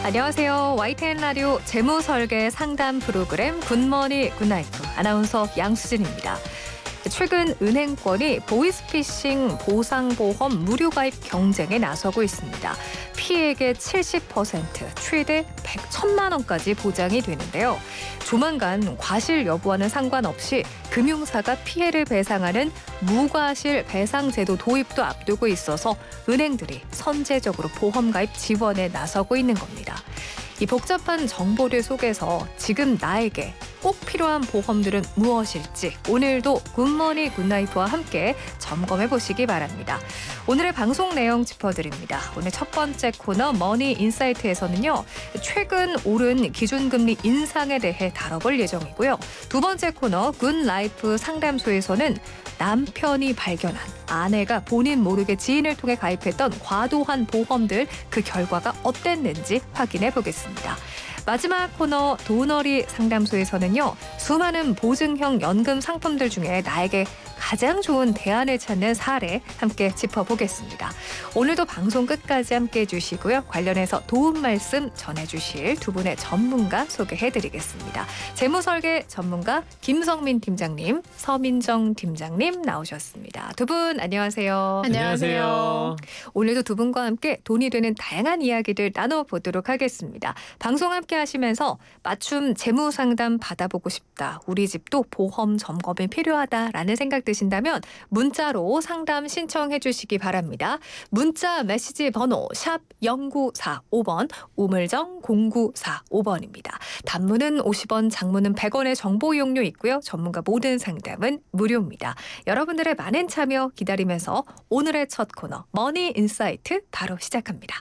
안녕하세요. YTN 라디오 재무설계 상담 프로그램 굿머니 굿나이트 아나운서 양수진입니다. 최근 은행권이 보이스피싱 보상보험 무료가입 경쟁에 나서고 있습니다. 피해액의 70%, 최대 100만 원까지 보장이 되는데요. 조만간 과실 여부와는 상관없이 금융사가 피해를 배상하는 무과실 배상 제도 도입도 앞두고 있어서 은행들이 선제적으로 보험가입 지원에 나서고 있는 겁니다. 이 복잡한 정보들 속에서 지금 나에게 꼭 필요한 보험들은 무엇일지 오늘도 굿모닝 굿나이트와 함께 점검해 보시기 바랍니다. 오늘의 방송 내용 짚어드립니다. 오늘 첫 번째 코너 머니 인사이트에서는요. 최근 오른 기준금리 인상에 대해 다뤄볼 예정이고요. 두 번째 코너 굿라이프 상담소에서는 남편이 발견한 아내가 본인 모르게 지인을 통해 가입했던 과도한 보험들 그 결과가 어땠는지 확인해 보겠습니다. 마지막 코너 도너리 상담소에서는요. 수많은 보증형 연금 상품들 중에 나에게 가장 좋은 대안을 찾는 사례 함께 짚어보겠습니다. 오늘도 방송 끝까지 함께해 주시고요. 관련해서 도움 말씀 전해주실 두 분의 전문가 소개해드리겠습니다. 재무설계 전문가 김성민 팀장님, 서민정 팀장님 나오셨습니다. 두 분 안녕하세요. 안녕하세요. 오늘도 두 분과 함께 돈이 되는 다양한 이야기들 나눠보도록 하겠습니다. 방송 함께 하시면서 맞춤 재무 상담 받아보고 싶다. 우리 집도 보험 점검이 필요하다라는 생각 드신다면 문자로 상담 신청해 주시기 바랍니다. 문자 메시지 번호 샵 0945번 우물정 0945번입니다. 단문은 50원, 장문은 100원의 정보 이용료 있고요. 전문가 모든 상담은 무료입니다. 여러분들의 많은 참여 기다리면서 오늘의 첫 코너 머니 인사이트 바로 시작합니다.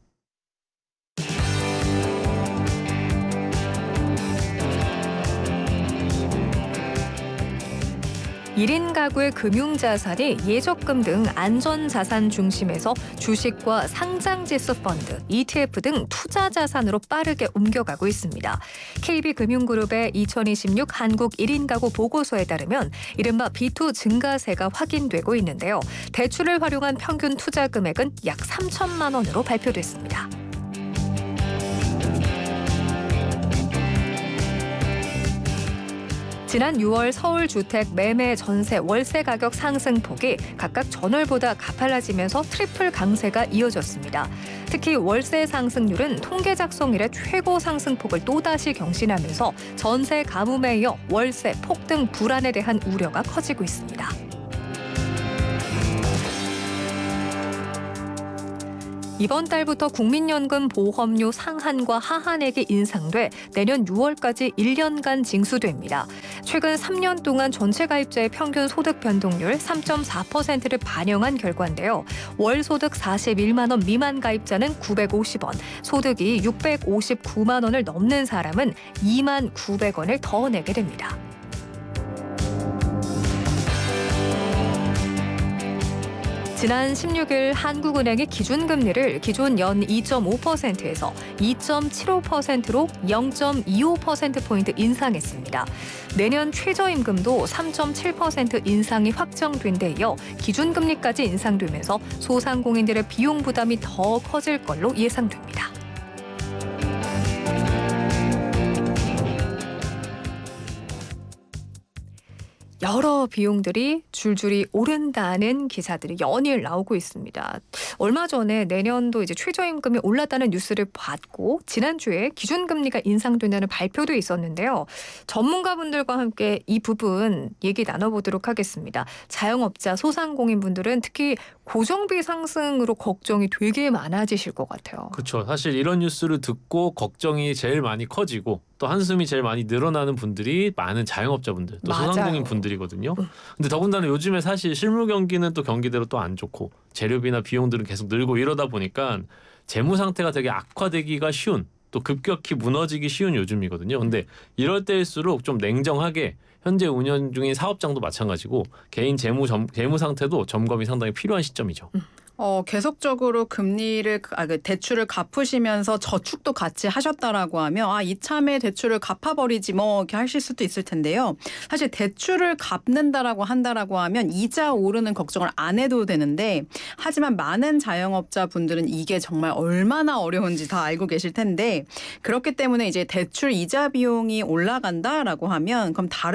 1인 가구의 금융자산이 예적금 등 안전자산 중심에서 주식과 상장지수 펀드, ETF 등 투자자산으로 빠르게 옮겨가고 있습니다. KB금융그룹의 2026 한국 1인 가구 보고서에 따르면 이른바 B2 증가세가 확인되고 있는데요. 대출을 활용한 평균 투자 금액은 약 3천만 원으로 발표됐습니다. 지난 6월 서울 주택 매매 전세 월세 가격 상승폭이 각각 전월보다 가팔라지면서 트리플 강세가 이어졌습니다. 특히 월세 상승률은 통계 작성 이래 최고 상승폭을 또다시 경신하면서 전세 가뭄에 이어 월세 폭등 불안에 대한 우려가 커지고 있습니다. 이번 달부터 국민연금 보험료 상한과 하한액이 인상돼 내년 6월까지 1년간 징수됩니다. 최근 3년 동안 전체 가입자의 평균 소득 변동률 3.4%를 반영한 결과인데요. 월 소득 41만 원 미만 가입자는 950원, 소득이 659만 원을 넘는 사람은 2만 900원을 더 내게 됩니다. 지난 16일 한국은행이 기준금리를 기존 연 2.5%에서 2.75%로 0.25%포인트 인상했습니다. 내년 최저임금도 3.7% 인상이 확정된 데 이어 기준금리까지 인상되면서 소상공인들의 비용 부담이 더 커질 걸로 예상됩니다. 여러 비용들이 줄줄이 오른다는 기사들이 연일 나오고 있습니다. 얼마 전에 내년도 이제 최저임금이 올랐다는 뉴스를 봤고 지난주에 기준금리가 인상된다는 발표도 있었는데요. 전문가분들과 함께 이 부분 얘기 나눠보도록 하겠습니다. 자영업자, 소상공인분들은 특히 고정비 상승으로 걱정이 되게 많아지실 것 같아요. 그렇죠. 사실 이런 뉴스를 듣고 걱정이 제일 많이 커지고 또 한숨이 제일 많이 늘어나는 분들이 많은 자영업자분들 또 맞아요. 소상공인 분들이거든요. 근데 더군다나 요즘에 사실 실물 경기는 또 경기대로 또 안 좋고 재료비나 비용들은 계속 늘고 이러다 보니까 재무 상태가 되게 악화되기가 쉬운 또 급격히 무너지기 쉬운 요즘이거든요. 근데 이럴 때일수록 좀 냉정하게 현재 운영 중인 사업장도 마찬가지고 개인 재무 상태도 점검이 상당히 필요한 시점이죠. 계속적으로 대출을 갚으시면서 저축도 같이 하셨다라고 하면 이참에 대출을 갚아버리지 뭐 이렇게 하실 수도 있을 텐데요. 사실 대출을 갚는다라고 한다라고 하면 이자 오르는 걱정을 안 해도 되는데 하지만 많은 자영업자분들은 이게 정말 얼마나 어려운지 다 알고 계실 텐데 그렇기 때문에 이제 대출 이자 비용이 올라간다라고 하면 그럼 다른